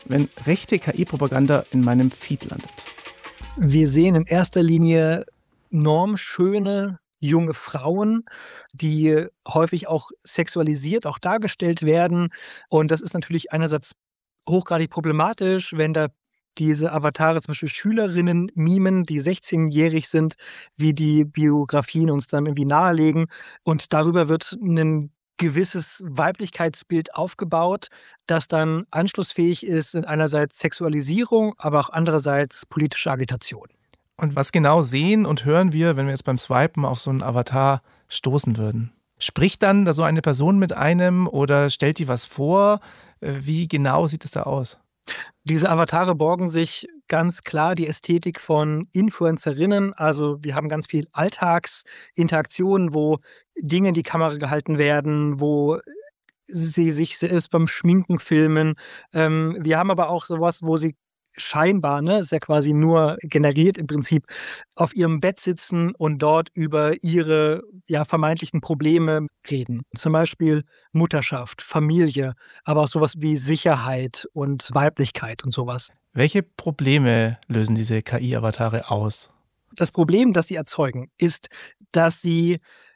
wenn rechte KI-Propaganda in meinem Feed landet? Wir sehen in erster Linie normschöne junge Frauen, die häufig auch sexualisiert auch dargestellt werden. Und das ist natürlich einerseits hochgradig problematisch, wenn da diese Avatare zum Beispiel Schülerinnen mimen, die 16-jährig sind, wie die Biografien uns dann irgendwie nahelegen. Und darüber wird ein gewisses Weiblichkeitsbild aufgebaut, das dann anschlussfähig ist in einerseits Sexualisierung, aber auch andererseits politische Agitation. Und was genau sehen und hören wir, wenn wir jetzt beim Swipen auf so einen Avatar stoßen würden? Spricht dann da so eine Person mit einem oder stellt die was vor? Wie genau sieht es da aus? Diese Avatare borgen sich ganz klar die Ästhetik von Influencerinnen. Also wir haben ganz viel Alltagsinteraktionen, wo Dinge in die Kamera gehalten werden, wo sie sich selbst beim Schminken filmen. Wir haben aber auch sowas, wo sie scheinbar, ist ja quasi nur generiert im Prinzip, auf ihrem Bett sitzen und dort über ihre vermeintlichen Probleme reden. Zum Beispiel Mutterschaft, Familie, aber auch sowas wie Sicherheit und Weiblichkeit und sowas. Welche Probleme lösen diese KI-Avatare aus? Das Problem, das sie erzeugen, ist, dass sie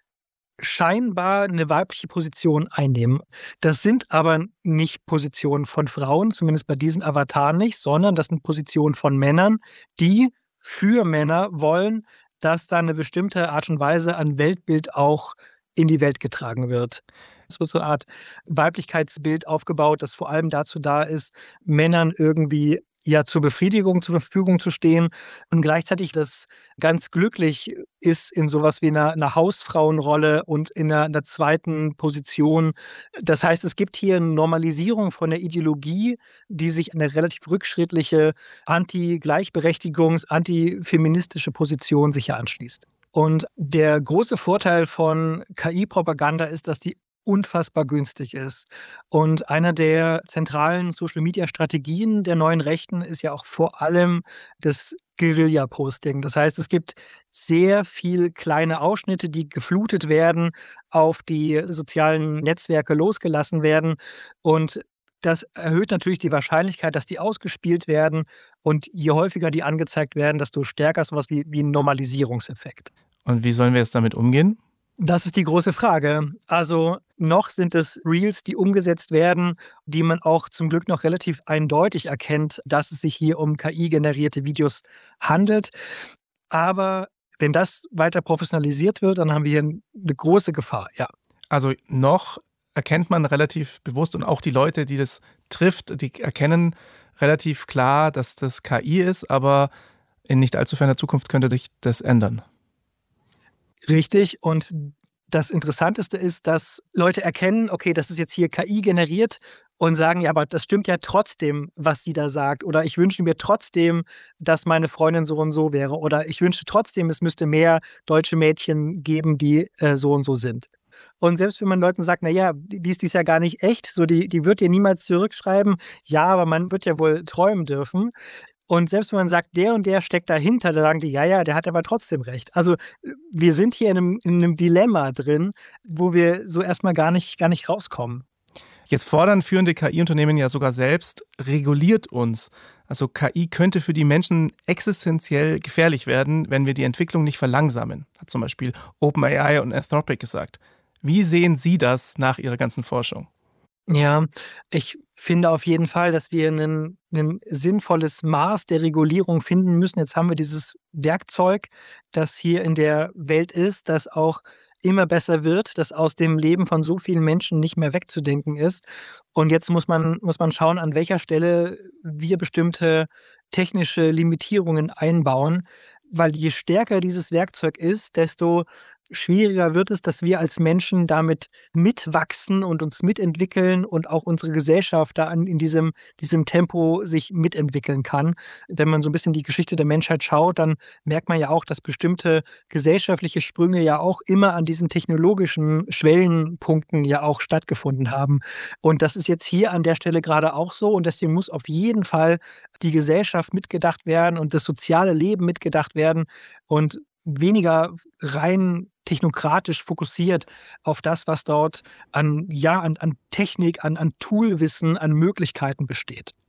scheinbar eine weibliche Position einnehmen. Das sind aber nicht Positionen von Frauen, zumindest bei diesen Avataren nicht, sondern das sind Positionen von Männern, die für Männer wollen, dass da eine bestimmte Art und Weise an Weltbild auch in die Welt getragen wird. Es wird so eine Art Weiblichkeitsbild aufgebaut, das vor allem dazu da ist, Männern irgendwie zur Befriedigung zur Verfügung zu stehen und gleichzeitig das ganz glücklich ist in sowas wie einer Hausfrauenrolle und in einer zweiten Position. Das heißt, es gibt hier eine Normalisierung von der Ideologie, die sich an eine relativ rückschrittliche Anti-Gleichberechtigungs-, antifeministische Position sicher anschließt. Und der große Vorteil von KI-Propaganda ist, dass die unfassbar günstig ist. Und einer der zentralen Social-Media-Strategien der neuen Rechten ist ja auch vor allem das Guerilla-Posting. Das heißt, es gibt sehr viel kleine Ausschnitte, die geflutet werden, auf die sozialen Netzwerke losgelassen werden. Und das erhöht natürlich die Wahrscheinlichkeit, dass die ausgespielt werden. Und je häufiger die angezeigt werden, desto stärker ist sowas wie ein Normalisierungseffekt. Und wie sollen wir jetzt damit umgehen? Das ist die große Frage. Also noch sind es Reels, die umgesetzt werden, die man auch zum Glück noch relativ eindeutig erkennt, dass es sich hier um KI-generierte Videos handelt. Aber wenn das weiter professionalisiert wird, dann haben wir hier eine große Gefahr, ja. Also noch erkennt man relativ bewusst und auch die Leute, die das trifft, die erkennen relativ klar, dass das KI ist, aber in nicht allzu ferner Zukunft könnte sich das ändern. Richtig. Und das Interessanteste ist, dass Leute erkennen, okay, das ist jetzt hier KI generiert und sagen, ja, aber das stimmt ja trotzdem, was sie da sagt. Oder ich wünsche mir trotzdem, dass meine Freundin so und so wäre. Oder ich wünsche trotzdem, es müsste mehr deutsche Mädchen geben, die so und so sind. Und selbst wenn man Leuten sagt, naja, die ist ja gar nicht echt, so die wird dir niemals zurückschreiben, ja, aber man wird ja wohl träumen dürfen. Und selbst wenn man sagt, der und der steckt dahinter, da sagen die, ja, der hat aber trotzdem recht. Also wir sind hier in einem Dilemma drin, wo wir so erstmal gar nicht rauskommen. Jetzt fordern führende KI-Unternehmen ja sogar selbst, reguliert uns. Also KI könnte für die Menschen existenziell gefährlich werden, wenn wir die Entwicklung nicht verlangsamen, hat zum Beispiel OpenAI und Anthropic gesagt. Wie sehen Sie das nach Ihrer ganzen Forschung? Ja, ich finde auf jeden Fall, dass wir ein sinnvolles Maß der Regulierung finden müssen. Jetzt haben wir dieses Werkzeug, das hier in der Welt ist, das auch immer besser wird, das aus dem Leben von so vielen Menschen nicht mehr wegzudenken ist. Und jetzt muss man schauen, an welcher Stelle wir bestimmte technische Limitierungen einbauen, weil je stärker dieses Werkzeug ist, desto schwieriger wird es, dass wir als Menschen damit mitwachsen und uns mitentwickeln und auch unsere Gesellschaft da in diesem Tempo sich mitentwickeln kann. Wenn man so ein bisschen die Geschichte der Menschheit schaut, dann merkt man ja auch, dass bestimmte gesellschaftliche Sprünge ja auch immer an diesen technologischen Schwellenpunkten ja auch stattgefunden haben. Und das ist jetzt hier an der Stelle gerade auch so. Und deswegen muss auf jeden Fall die Gesellschaft mitgedacht werden und das soziale Leben mitgedacht werden und weniger rein technokratisch fokussiert auf das, was dort an Technik, an Toolwissen, an Möglichkeiten besteht.